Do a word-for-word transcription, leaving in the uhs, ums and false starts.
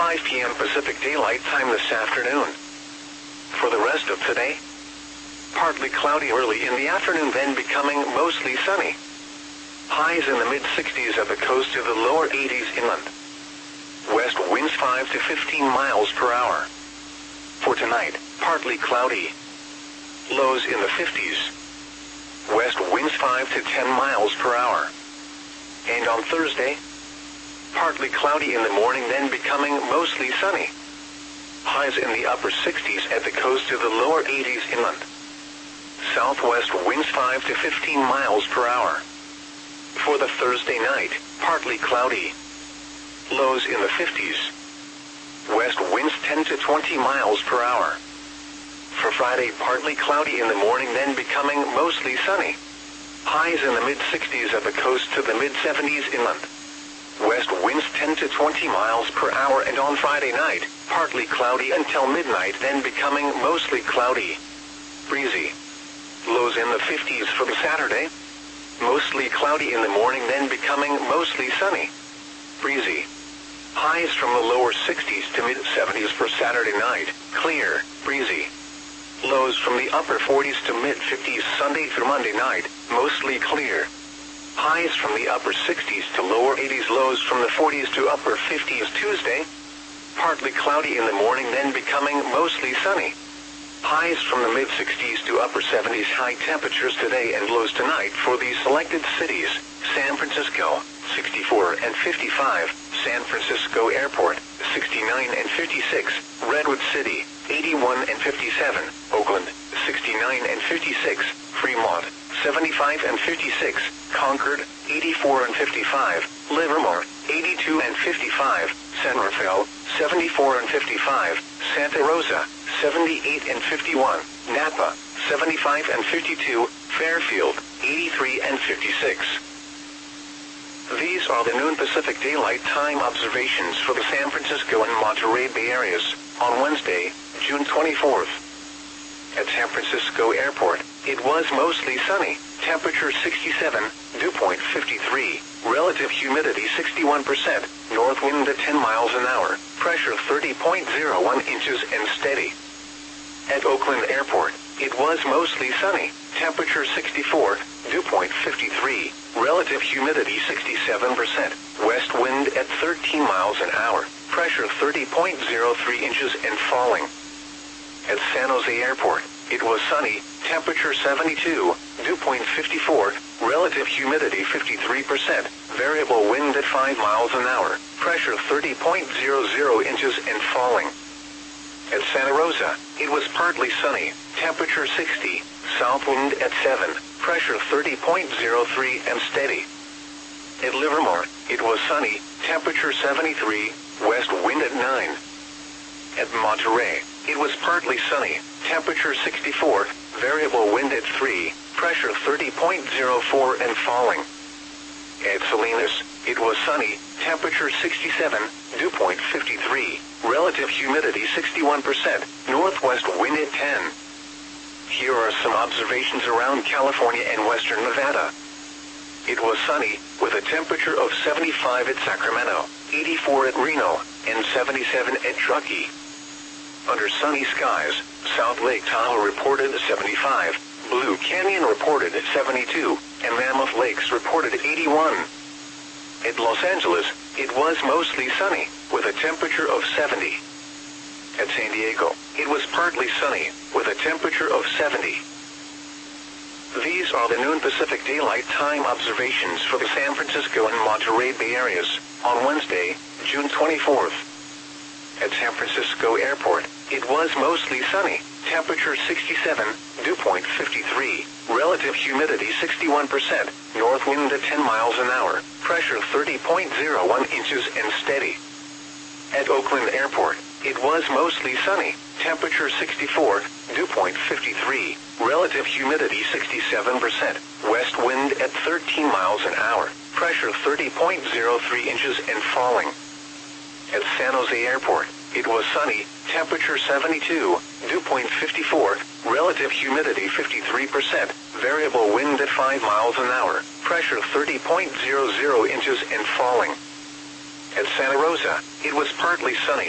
five p m Pacific Daylight Time this afternoon. For the rest of today, partly cloudy early in the afternoon, then becoming mostly sunny. Highs in the mid sixties at the coast to the lower eighties inland. West winds five to fifteen miles per hour. For tonight, partly cloudy. Lows in the fifties. West winds five to ten miles per hour. And on Thursday, partly cloudy in the morning, then becoming mostly sunny. Highs in the upper sixties at the coast to the lower eighties inland. Southwest winds five to fifteen miles per hour. For the Thursday night, partly cloudy. Lows in the fifties. West winds ten to twenty miles per hour. For Friday, partly cloudy in the morning, then becoming mostly sunny. Highs in the mid sixties at the coast to the mid seventies inland. West winds ten to twenty miles per hour, and on Friday night, partly cloudy until midnight, then becoming mostly cloudy. Breezy. Lows in the fifties for the Saturday. Mostly cloudy in the morning, then becoming mostly sunny. Breezy. Highs from the lower sixties to mid seventies for Saturday night. Clear, breezy. Lows from the upper forties to mid fifties Sunday through Monday night. Mostly clear. Highs from the upper sixties to lower eighties. Lows from the forties to upper fifties Tuesday. Partly cloudy in the morning, then becoming mostly sunny. Highs from the mid sixties to upper seventies. High temperatures today and lows tonight for these selected cities: San Francisco, sixty-four and fifty-five, San Francisco Airport, sixty-nine and fifty-six, Redwood City, eighty-one and fifty-seven, Oakland, sixty-nine and fifty-six, Fremont, seventy-five and fifty-six, Concord, eighty-four and fifty-five, Livermore, eighty-two and fifty-five, San Rafael, seventy-four and fifty-five, Santa Rosa, seventy-eight and fifty-one, Napa, seventy-five and fifty-two, Fairfield, eighty-three and fifty-six. These are the noon Pacific Daylight Time observations for the San Francisco and Monterey Bay areas on Wednesday, June twenty-fourth. At San Francisco Airport, it was mostly sunny, temperature sixty-seven, dew point fifty-three, relative humidity sixty-one percent, north wind at ten miles an hour, pressure thirty point zero one inches and steady. At Oakland Airport, it was mostly sunny, temperature sixty-four, dew point fifty-three, relative humidity sixty-seven percent, west wind at thirteen miles an hour, pressure thirty point zero three inches and falling. At San Jose Airport, it was sunny, temperature seventy-two, dew point fifty-four, relative humidity fifty-three percent, variable wind at five miles an hour, pressure thirty point zero zero inches and falling. At Santa Rosa, it was partly sunny, temperature sixty, south wind at seven, pressure thirty point zero three and steady. At Livermore, it was sunny, temperature seventy-three, west wind at nine. At Monterey, it was partly sunny, temperature sixty-four, variable wind at three, pressure thirty point zero four and falling. At Salinas, it was sunny, temperature sixty-seven, dew point fifty-three, relative humidity sixty-one percent, northwest wind at ten. Here are some observations around California and western Nevada. It was sunny, with a temperature of seventy-five at Sacramento, eighty-four at Reno, and seventy-seven at Truckee. Under sunny skies, South Lake Tahoe reported seventy-five, Blue Canyon reported seventy-two, and Mammoth Lakes reported eighty-one. At Los Angeles, it was mostly sunny, with a temperature of seventy. At San Diego, it was partly sunny, with a temperature of seventy. These are the noon Pacific Daylight Time observations for the San Francisco and Monterey Bay areas on Wednesday, June twenty-fourth. At San Francisco Airport, it was mostly sunny, temperature sixty-seven, dew point fifty-three, relative humidity sixty-one percent, north wind at ten miles an hour, pressure thirty point zero one inches and steady. At Oakland Airport, it was mostly sunny, temperature sixty-four, dew point fifty-three, relative humidity sixty-seven percent, west wind at thirteen miles an hour, pressure thirty point zero three inches and falling. At San Jose Airport, it was sunny, temperature seventy-two, dew point fifty-four, relative humidity fifty-three percent, variable wind at five miles an hour, pressure thirty point zero zero inches and falling. At Santa Rosa, it was partly sunny,